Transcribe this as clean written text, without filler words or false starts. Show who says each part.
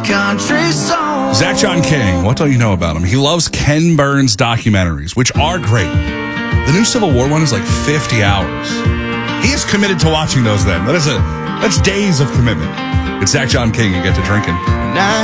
Speaker 1: country song.
Speaker 2: Zach John King, what don't you know about him? He loves Ken Burns documentaries, which are great. The new Civil War one is like 50 hours. He is committed to watching those then. That's days of commitment. It's Zach John King and Get to Drinking.